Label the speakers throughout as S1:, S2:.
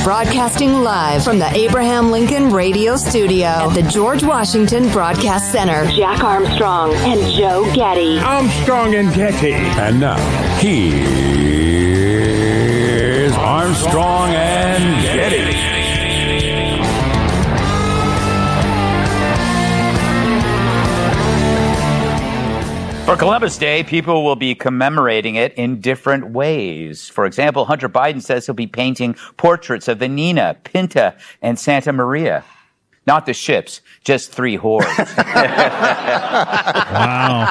S1: broadcasting live from the Abraham Lincoln Radio Studio at the George Washington Broadcast Center. Jack Armstrong and Joe Getty.
S2: Armstrong and Getty.
S3: And now, here's Armstrong and Getty.
S4: For Columbus Day, people will be commemorating it in different ways. For example, Hunter Biden says he'll be painting portraits of the Nina, Pinta, and Santa Maria. Not the ships, just 3 whores.
S5: Wow.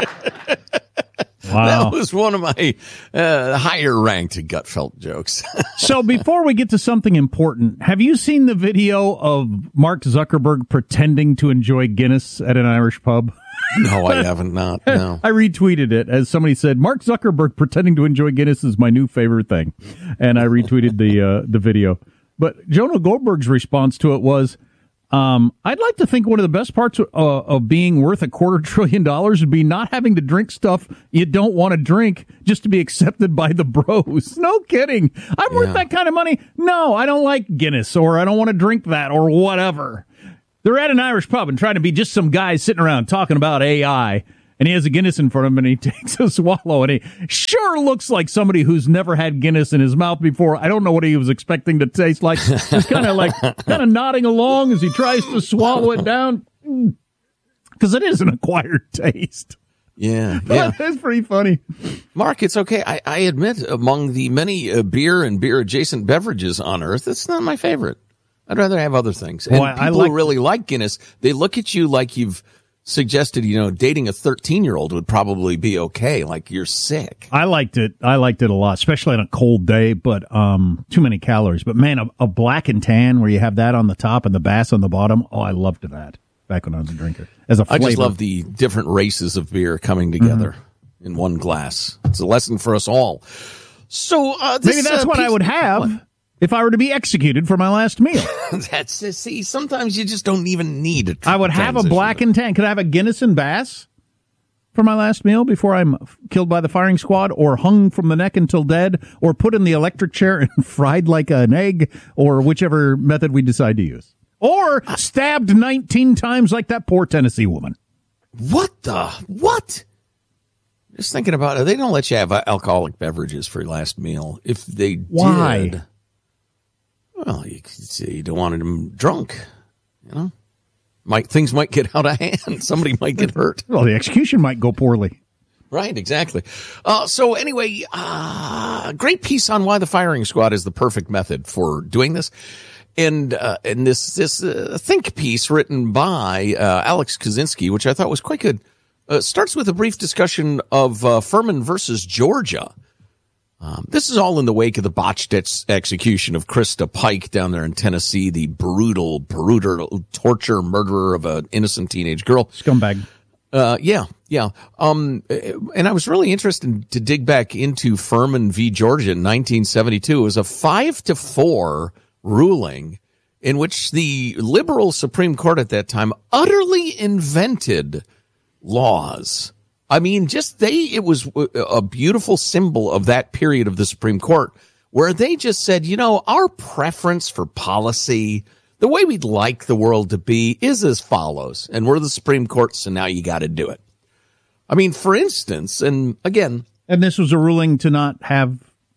S6: That was one of my higher-ranked Gutfeld jokes.
S5: So before we get to something important, have you seen the video of Mark Zuckerberg pretending to enjoy Guinness at an Irish pub?
S6: No, I haven't. No.
S5: I retweeted it as somebody said, Mark Zuckerberg pretending to enjoy Guinness is my new favorite thing. And I retweeted the video. But Jonah Goldberg's response to it was, I'd like to think one of the best parts of being worth $250 billion would be not having to drink stuff you don't want to drink just to be accepted by the bros. No kidding. I'm worth that kind of money. No, I don't like Guinness, or I don't want to drink that, or whatever. They're at an Irish pub and trying to be just some guy sitting around talking about AI, and he has a Guinness in front of him, and he takes a swallow, and he sure looks like somebody who's never had Guinness in his mouth before. I don't know what he was expecting to taste like. Just kind of nodding along as he tries to swallow it down, because it is an acquired taste.
S6: Yeah.
S5: That's pretty funny.
S6: Mark, it's okay. I admit, among the many beer and beer-adjacent beverages on Earth, it's not my favorite. I'd rather have other things. And people who really like Guinness, they look at you like you've suggested, dating a 13-year-old would probably be okay, like you're sick.
S5: I liked it a lot, especially on a cold day, but too many calories. But man, a black and tan where you have that on the top and the bass on the bottom, I loved that back when I was a drinker. As a flavor.
S6: I just love the different races of beer coming together in one glass. It's a lesson for us all. So
S5: maybe that's what I would have if I were to be executed for my last meal.
S6: See, sometimes you just don't even need it.
S5: I would have a black and tan. Could I have a Guinness and Bass for my last meal before I'm killed by the firing squad, or hung from the neck until dead, or put in the electric chair and fried like an egg, or whichever method we decide to use? Or stabbed 19 times like that poor Tennessee woman.
S6: What? Just thinking about it, they don't let you have alcoholic beverages for your last meal. If they did... Well, you could say you don't want them drunk, Things might get out of hand. Somebody might get hurt.
S5: Well, the execution might go poorly.
S6: Right, exactly. So anyway, great piece on why the firing squad is the perfect method for doing this. And this think piece written by Alex Kaczynski, which I thought was quite good, starts with a brief discussion of Furman versus Georgia. This is all in the wake of the botched execution of Krista Pike down there in Tennessee, the brutal torture murderer of an innocent teenage girl.
S5: Scumbag.
S6: Yeah. And I was really interested to dig back into Furman v. Georgia in 1972. It was a 5-4 ruling in which the liberal Supreme Court at that time utterly invented laws. I mean, it was a beautiful symbol of that period of the Supreme Court where they just said, our preference for policy, the way we'd like the world to be is as follows. And we're the Supreme Court, so now you got to do it. I mean, for instance, and again.
S5: And this was a ruling to not have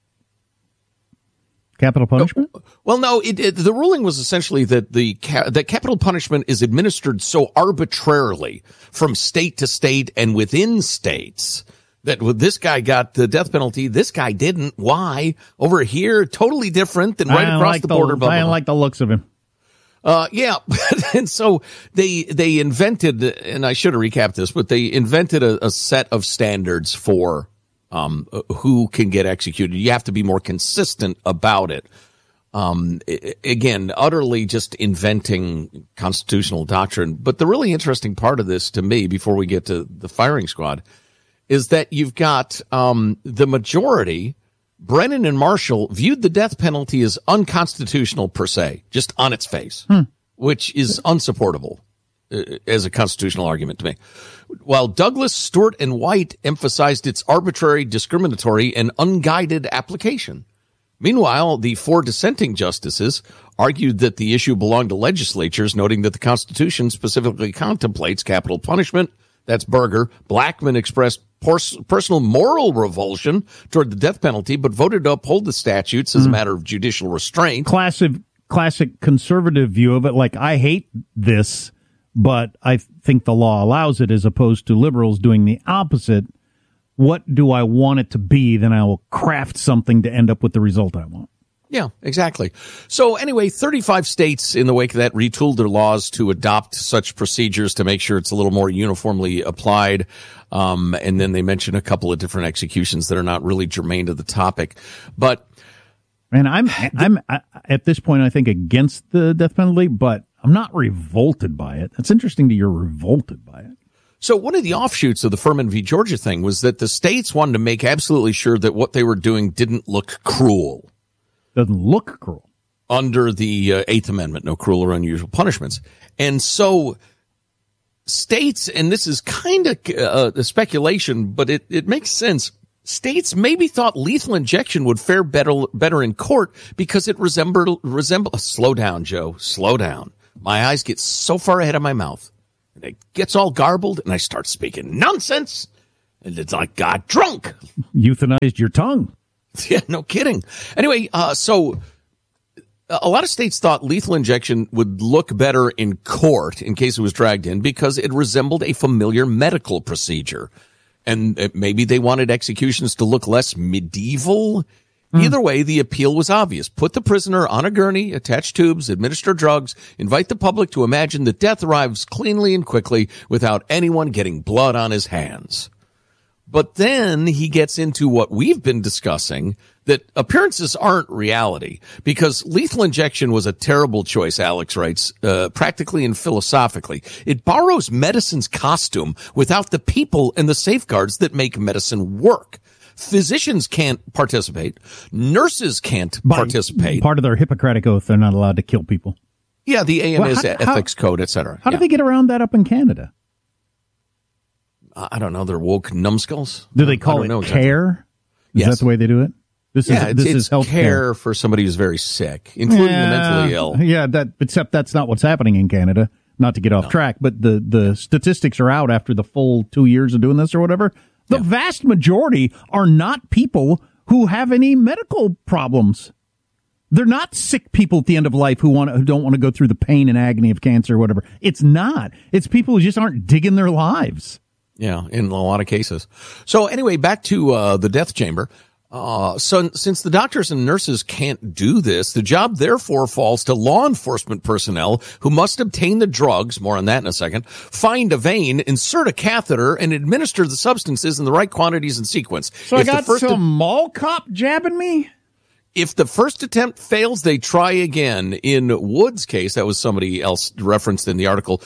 S5: capital punishment?
S6: Well, no, the ruling was essentially that that capital punishment is administered so arbitrarily from state to state and within states that this guy got the death penalty, this guy didn't. Why? Over here, totally different than right across the border.
S5: I don't like the looks of him.
S6: Yeah. And so they invented, and I should have recapped this, but they invented a set of standards for who can get executed. You have to be more consistent about it. Again, utterly just inventing constitutional doctrine. But the really interesting part of this to me, before we get to the firing squad, is that you've got the majority, Brennan and Marshall, viewed the death penalty as unconstitutional per se, just on its face, which is unsupportable as a constitutional argument to me. While Douglas, Stewart, and White emphasized its arbitrary, discriminatory, and unguided application. Meanwhile, the 4 dissenting justices argued that the issue belonged to legislatures, noting that the Constitution specifically contemplates capital punishment. That's Berger. Blackmun expressed personal moral revulsion toward the death penalty, but voted to uphold the statutes as a matter of judicial restraint.
S5: Classic conservative view of it, like, I hate this, but I think the law allows it, as opposed to liberals doing the opposite. What do I want it to be? Then I will craft something to end up with the result I want.
S6: Yeah, exactly. So anyway, 35 states in the wake of that retooled their laws to adopt such procedures to make sure it's a little more uniformly applied. And then they mention a couple of different executions that are not really germane to the topic. But
S5: and I'm at this point, I think, against the death penalty, but I'm not revolted by it. It's interesting that you're revolted by it.
S6: So one of the offshoots of the Furman v. Georgia thing was that the states wanted to make absolutely sure that what they were doing didn't look cruel.
S5: Doesn't look cruel.
S6: Under the Eighth Amendment, no cruel or unusual punishments. And so states, and this is kind of a speculation, but it makes sense. States maybe thought lethal injection would fare better in court because it resemble. Slow down, Joe. Slow down. My eyes get so far ahead of my mouth. And it gets all garbled, and I start speaking nonsense. And it's like got drunk.
S5: Euthanized your tongue.
S6: Yeah, no kidding. Anyway, so a lot of states thought lethal injection would look better in court in case it was dragged in because it resembled a familiar medical procedure. And maybe they wanted executions to look less medieval. Either way, the appeal was obvious. Put the prisoner on a gurney, attach tubes, administer drugs, invite the public to imagine that death arrives cleanly and quickly without anyone getting blood on his hands. But then he gets into what we've been discussing, that appearances aren't reality, because lethal injection was a terrible choice, Alex writes, practically and philosophically. It borrows medicine's costume without the people and the safeguards that make medicine work. Physicians can't participate. Nurses can't participate.
S5: Part of their Hippocratic oath, they're not allowed to kill people.
S6: Yeah, the AMA's ethics code, etc.
S5: How do they get around that up in Canada?
S6: I don't know. They're woke numbskulls.
S5: Do they call it care? Is that the way they do it? This is health
S6: care for somebody who's very sick, including the mentally ill.
S5: Yeah, except that's not what's happening in Canada. Not to get off track, but the statistics are out after the full 2 years of doing this or whatever. The vast majority are not people who have any medical problems. They're not sick people at the end of life who don't want to go through the pain and agony of cancer or whatever. It's not. It's people who just aren't digging their lives.
S6: Yeah, in a lot of cases. So anyway, back to the death chamber. So since the doctors and nurses can't do this, the job therefore falls to law enforcement personnel who must obtain the drugs, more on that in a second, find a vein, insert a catheter, and administer the substances in the right quantities and sequence.
S5: So I got some mall cop jabbing me?
S6: If the first attempt fails, they try again. In Wood's case, that was somebody else referenced in the article,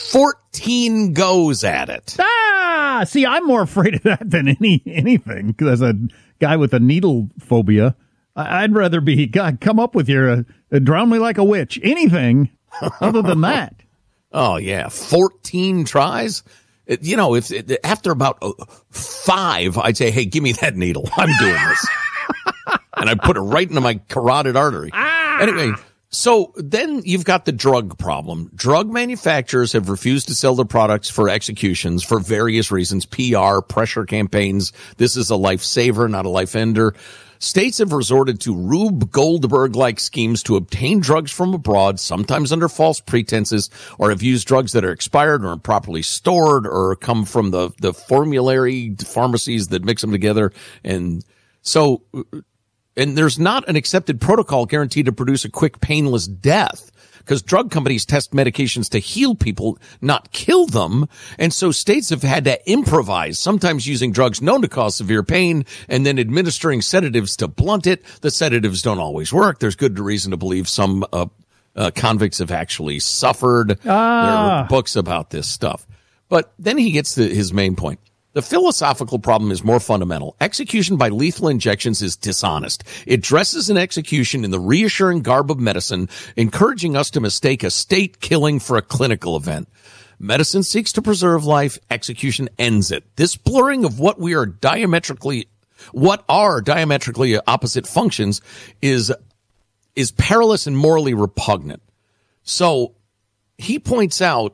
S6: 14 goes at it.
S5: See, I'm more afraid of that than anything. As a guy with a needle phobia, I'd rather be, God, come up with your drown me like a witch. Anything other than that.
S6: Oh, yeah. 14 tries? If after about 5, I'd say, hey, give me that needle. I'm doing this. And I put it right into my carotid artery. Anyway, so then you've got the drug problem. Drug manufacturers have refused to sell their products for executions for various reasons. PR, pressure campaigns. This is a lifesaver, not a life ender. States have resorted to Rube Goldberg-like schemes to obtain drugs from abroad, sometimes under false pretenses, or have used drugs that are expired or improperly stored or come from the formulary pharmacies that mix them together. And so... And there's not an accepted protocol guaranteed to produce a quick, painless death, because drug companies test medications to heal people, not kill them. And so states have had to improvise, sometimes using drugs known to cause severe pain and then administering sedatives to blunt it. The sedatives don't always work. There's good reason to believe some convicts have actually suffered. There are books about this stuff. But then he gets to his main point. The philosophical problem is more fundamental. Execution by lethal injections is dishonest. It dresses an execution in the reassuring garb of medicine, encouraging us to mistake a state killing for a clinical event. Medicine seeks to preserve life. Execution ends it. This blurring of what we are diametrically What are diametrically opposite functions is perilous and morally repugnant. So he points out,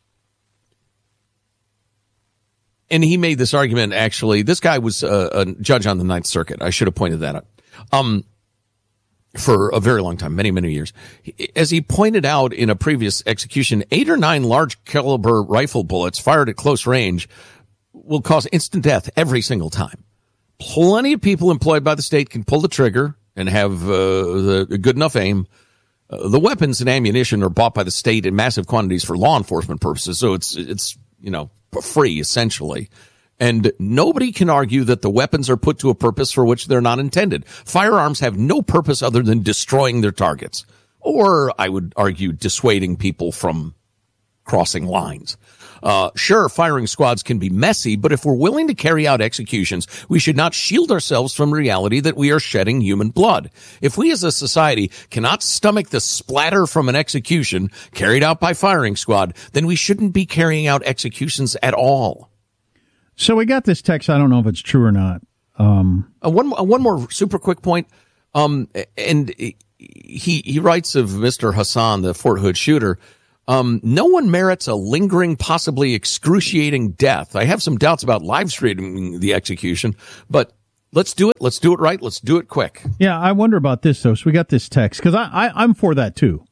S6: and he made this argument, actually. This guy was a judge on the Ninth Circuit. I should have pointed that out. For a very long time, many, many years. As he pointed out in a previous execution, 8 or 9 large caliber rifle bullets fired at close range will cause instant death every single time. Plenty of people employed by the state can pull the trigger and have the good enough aim. The weapons and ammunition are bought by the state in massive quantities for law enforcement purposes, so it's free, essentially. And nobody can argue that the weapons are put to a purpose for which they're not intended. Firearms have no purpose other than destroying their targets. Or, I would argue, dissuading people from crossing lines. Sure, firing squads can be messy, but if we're willing to carry out executions, we should not shield ourselves from reality that we are shedding human blood. If we as a society cannot stomach the splatter from an execution carried out by firing squad, then we shouldn't be carrying out executions at all.
S5: So we got this text. I don't know if it's true or not.
S6: One more super quick point. And he writes of Mr. Hassan, the Fort Hood shooter. No one merits a lingering, possibly excruciating death. I have some doubts about live streaming the execution, but let's do it. Let's do it right. Let's do it quick.
S5: Yeah, I wonder about this, though. So we got this text, because I'm for that, too.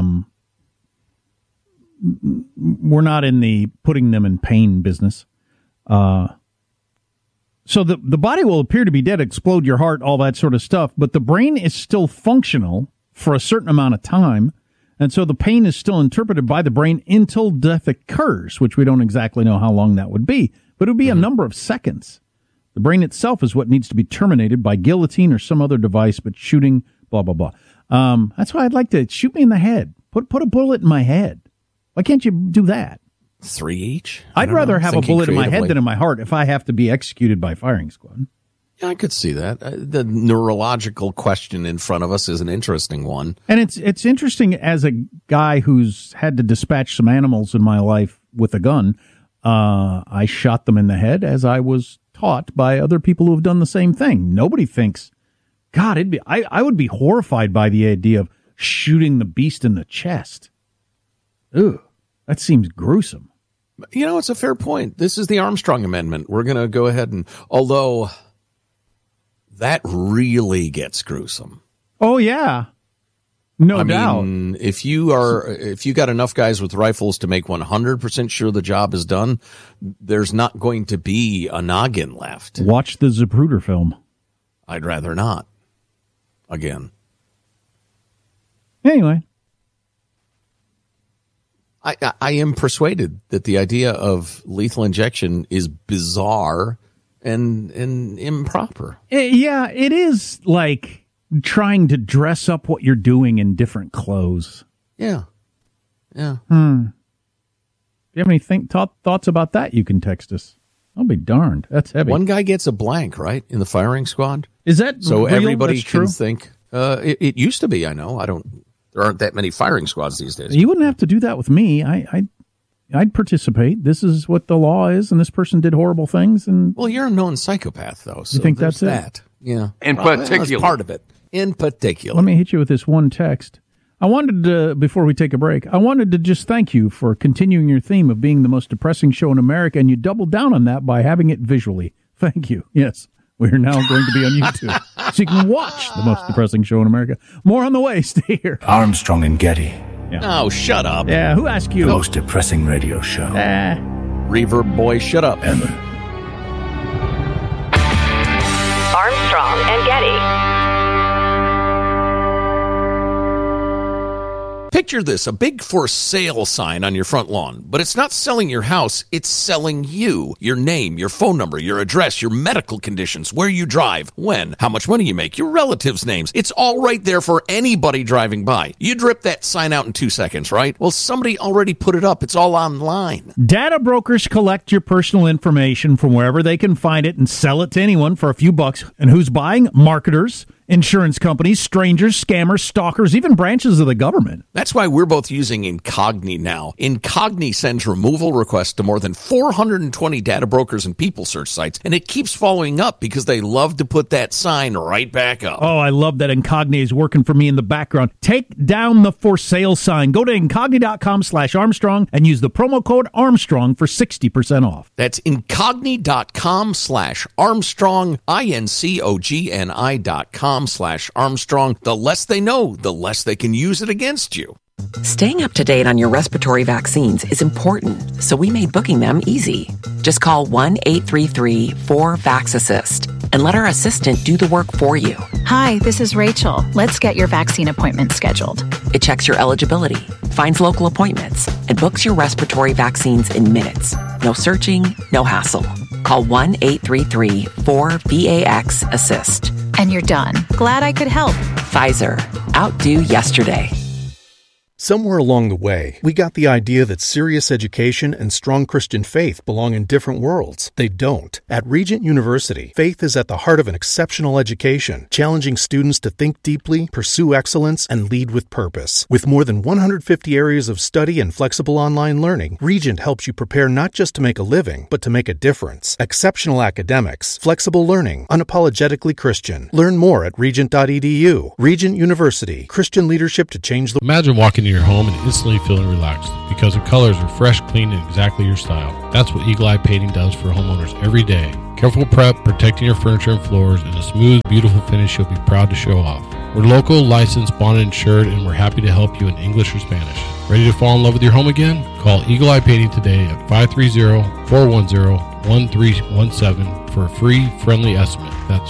S5: We're not in the putting them in pain business. So the body will appear to be dead, explode your heart, all that sort of stuff, but the brain is still functional for a certain amount of time, and so the pain is still interpreted by the brain until death occurs, which we don't exactly know how long that would be, but it would be a number of seconds. The brain itself is what needs to be terminated by guillotine or some other device, but shooting, blah, blah, blah. That's why I'd like to shoot me in the head. Put a bullet in my head. Why can't you do that?
S6: 3 each?
S5: I'd rather have a bullet in my head than in my heart if I have to be executed by firing squad.
S6: Yeah, I could see that. The neurological question in front of us is an interesting one.
S5: And it's interesting, as a guy who's had to dispatch some animals in my life with a gun, I shot them in the head as I was taught by other people who have done the same thing. Nobody thinks, God, I would be horrified by the idea of shooting the beast in the chest. Ugh, that seems gruesome.
S6: You know, it's a fair point. This is the Armstrong Amendment. We're going to go ahead and, although that really gets gruesome.
S5: Oh, yeah. No doubt.
S6: I mean, if you got enough guys with rifles to make 100% sure the job is done, there's not going to be a noggin left.
S5: Watch the Zapruder film.
S6: I'd rather not. Again.
S5: Anyway.
S6: I am persuaded that the idea of lethal injection is bizarre and improper.
S5: Yeah, it is like trying to dress up what you're doing in different clothes.
S6: Yeah. Yeah.
S5: Do you have any thoughts about that? You can text us. I'll be darned. That's heavy.
S6: One guy gets a blank, right, in the firing squad.
S5: Is that
S6: so?
S5: Real?
S6: Everybody
S5: That's
S6: can
S5: true?
S6: think. It used to be. I know. There aren't that many firing squads these days.
S5: You wouldn't have to do that with me. I'd participate. This is what the law is, and this person did horrible things. And
S6: well, you're a known psychopath, though. So
S5: you think that's
S6: that? Yeah,
S3: in particular,
S6: that's part of it. In particular,
S5: let me hit you with this one text. I wanted to, before we take a break, I wanted to just thank you for continuing your theme of being the most depressing show in America, and you doubled down on that by having it visually. Thank you. Yes. We're now going to be on YouTube, so you can watch the most depressing show in America. More on the way. Stay here.
S2: Armstrong and Getty.
S6: Yeah. Oh, shut up.
S5: Yeah, who asked you?
S2: The most depressing radio show.
S6: Reverb boy, shut up.
S2: Ever.
S1: Armstrong and Getty.
S6: Picture this, a big for sale sign on your front lawn, but it's not selling your house, it's selling you. Your name, your phone number, your address, your medical conditions, where you drive, when, how much money you make, your relatives' names. It's all right there for anybody driving by. You'd rip that sign out in 2 seconds, right? Well, somebody already put it up. It's all online.
S5: Data brokers collect your personal information from wherever they can find it and sell it to anyone for a few bucks. And who's buying? Marketers. insurance companies, strangers, scammers, stalkers, even branches of the government.
S6: That's why we're both using Incogni now. Incogni sends removal requests to more than 420 data brokers and people search sites, and it keeps following up because they love to put that sign right back up.
S5: Oh, I love that Incogni is working for me in the background. Take down the for sale sign. Go to Incogni.com/Armstrong and use the promo code Armstrong for 60% off.
S6: That's Incogni.com/Armstrong, INCOGNI.com/Armstrong. The less they know, the less they can use it against you.
S7: Staying up to date on your respiratory vaccines is important, so we made booking them easy. Just call 1-833-4-VAX-ASSIST and let our assistant do the work for you.
S8: Hi, this is Rachel. Let's get your vaccine appointment scheduled.
S7: It checks your eligibility, finds local appointments, and books your respiratory vaccines in minutes. No searching, no hassle. Call 1-833-4-VAX-ASSIST.
S8: And you're done. Glad I could help.
S7: Pfizer. Outdo yesterday.
S9: Somewhere along the way, we got the idea that serious education and strong Christian faith belong in different worlds. They don't. At Regent University, faith is at the heart of an exceptional education, challenging students to think deeply, pursue excellence, and lead with purpose. With more than 150 areas of study and flexible online learning, Regent helps you prepare not just to make a living, but to make a difference. Exceptional academics, flexible learning, unapologetically Christian. Learn more at regent.edu. Regent University, Christian leadership to change the...
S10: Imagine walking in your home and instantly feeling relaxed because the colors are fresh, clean, and exactly your style. That's what Eagle Eye Painting does for homeowners every day. Careful prep, protecting your furniture and floors, and a smooth, beautiful finish you'll be proud to show off. We're local, licensed, bonded, insured, and we're happy to help you in English or Spanish. Ready to fall in love with your home again? Call Eagle Eye Painting today at 530-410-1317 for a free, friendly estimate. That's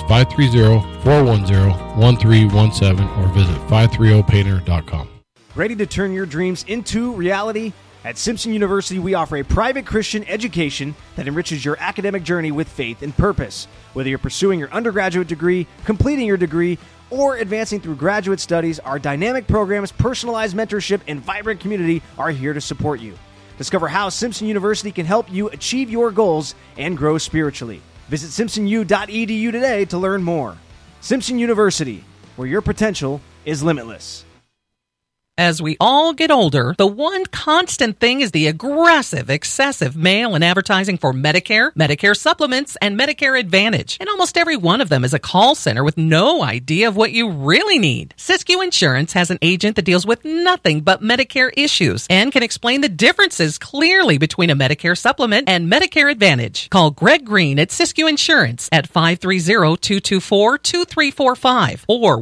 S10: 530-410-1317 or visit 530painter.com.
S11: Ready to turn your dreams into reality? At Simpson University, we offer a private Christian education that enriches your academic journey with faith and purpose. Whether you're pursuing your undergraduate degree, completing your degree, or advancing through graduate studies, our dynamic programs, personalized mentorship, and vibrant community are here to support you. Discover how Simpson University can help you achieve your goals and grow spiritually. Visit simpsonu.edu today to learn more. Simpson University, where your potential is limitless.
S12: As we all get older, the one constant thing is the aggressive, excessive mail and advertising for Medicare, Medicare supplements, and Medicare Advantage. And almost every one of them is a call center with no idea of what you really need. Siskiyou Insurance has an agent that deals with nothing but Medicare issues and can explain the differences clearly between a Medicare supplement and Medicare Advantage. Call Greg Green at Siskiyou Insurance at 530-224-2345 or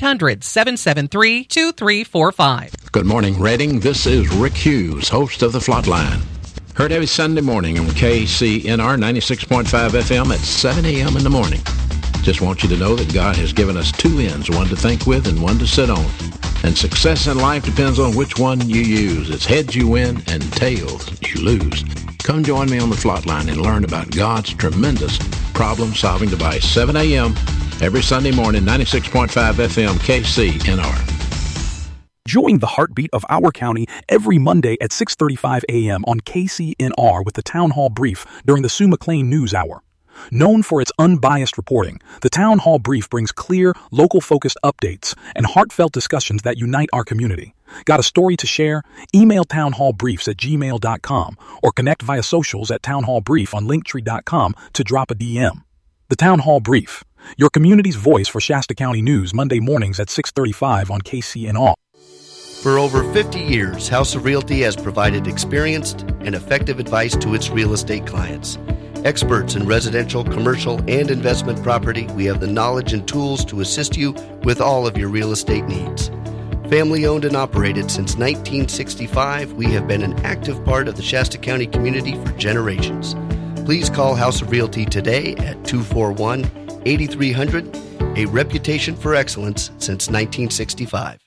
S12: 1-800-773-2345.
S13: Good morning, Reading. This is Rick Hughes, host of The Flatline. Heard every Sunday morning on KCNR 96.5 FM at 7 a.m. in the morning. Just want you to know that God has given us two ends, one to think with and one to sit on. And success in life depends on which one you use. It's heads you win and tails you lose. Come join me on The Flatline and learn about God's tremendous problem-solving device. 7 a.m. every Sunday morning, 96.5 FM, KCNR.
S14: Join the heartbeat of our county every Monday at 6:35 a.m. on KCNR with the Town Hall Brief during the Sue McLean News Hour. Known for its unbiased reporting, the Town Hall Brief brings clear, local-focused updates and heartfelt discussions that unite our community. Got a story to share? Email townhallbriefs@gmail.com or connect via socials at townhallbrief on linktree.com to drop a DM. The Town Hall Brief, your community's voice for Shasta County news, Monday mornings at 6:35 on KCNR.
S15: For over 50 years, House of Realty has provided experienced and effective advice to its real estate clients. Experts in residential, commercial, and investment property, we have the knowledge and tools to assist you with all of your real estate needs. Family owned and operated since 1965, we have been an active part of the Shasta County community for generations. Please call House of Realty today at 241-8300, a reputation for excellence since 1965.